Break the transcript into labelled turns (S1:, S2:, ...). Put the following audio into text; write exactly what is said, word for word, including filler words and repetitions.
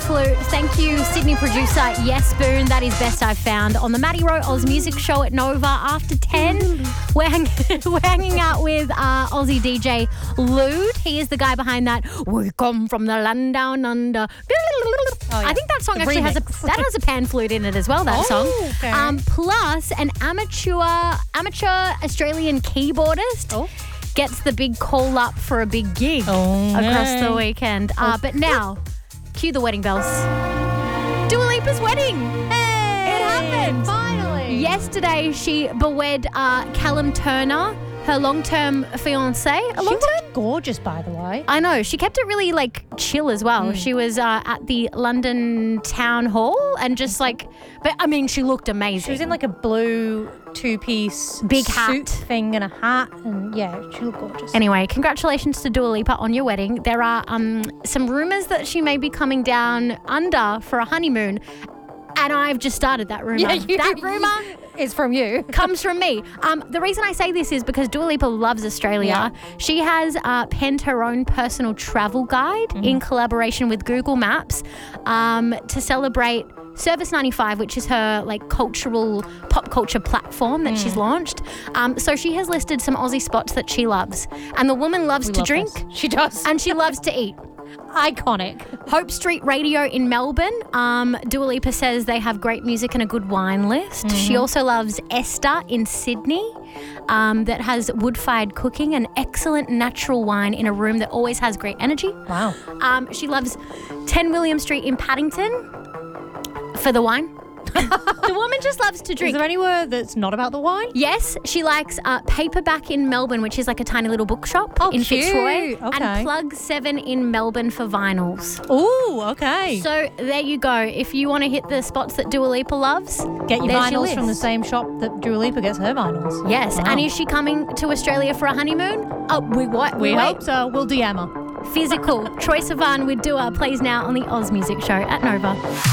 S1: flute. Thank you, Sydney producer Yes Boone. That is Best I've Found on the Maddie Rowe Oz Music Show at Nova. After ten, we're, hang- we're hanging out with uh, Aussie D J Lude. He is the guy behind that We Come From the Land Down Under.
S2: Oh, yeah.
S1: I think that song
S2: The
S1: actually has a
S2: remix.
S1: that has a pan flute in it as well, that
S2: Oh,
S1: song.
S2: okay.
S1: Um, plus, an amateur amateur Australian keyboardist
S2: Oh.
S1: gets the big call up for a big gig
S2: Oh,
S1: across
S2: no.
S1: the weekend. Uh, but now, cue the wedding bells. Dua Lipa's wedding.
S2: Hey,
S1: It happened.
S2: Finally.
S1: Yesterday, she bewed uh, Callum Turner, her long-term fiancé. A
S2: She
S1: long-term?
S2: looked gorgeous, by the way.
S1: I know. She kept it really, like, chill as well. She was uh, at the London Town Hall and just, like... But, I mean, she looked amazing.
S2: She was in like a blue two-piece
S1: Big
S2: suit
S1: hat.
S2: thing and a hat, and yeah, she looked gorgeous.
S1: Anyway, congratulations to Dua Lipa on your wedding. There are um, some rumours that she may be coming down under for a honeymoon, and I've just started that rumour.
S2: Yeah, you-
S1: that rumour
S2: It's from you.
S1: comes from me. Um, the reason I say this is because Dua Lipa loves Australia. She has uh, penned her own personal travel guide in collaboration with Google Maps um, to celebrate Service ninety-five, which is her like cultural pop culture platform that she's launched. Um, so she has listed some Aussie spots that she loves, and the woman loves
S2: We
S1: to
S2: love
S1: drink
S2: this. She does.
S1: and she loves to eat.
S2: Iconic.
S1: Hope Street Radio in Melbourne. Um, Dua Lipa says they have great music and a good wine list. She also loves Esther in Sydney, um, that has wood-fired cooking and excellent natural wine in a room that always has great energy.
S2: Wow.
S1: Um, she loves ten William Street in Paddington for the wine. The woman just loves to
S2: Is
S1: drink.
S2: there anywhere that's not about the wine?
S1: Yes, she likes uh, Paperback in Melbourne, which is like a tiny little bookshop
S2: Oh,
S1: in
S2: cute.
S1: Fitzroy,
S2: Okay.
S1: and Plug Seven in Melbourne for vinyls.
S2: Ooh, okay.
S1: So there you go. If you want to hit the spots that Dua Lipa loves,
S2: Get your
S1: there's your
S2: vinyls from the
S1: list.
S2: same shop that Dua Lipa gets her vinyls.
S1: Yes,
S2: Wow.
S1: and is she coming to Australia for a honeymoon? Oh, we what?
S2: We
S1: wait.
S2: hope so. We'll D M her.
S1: Physical. Troye Sivan with Dua plays now on the Oz Music Show at Nova.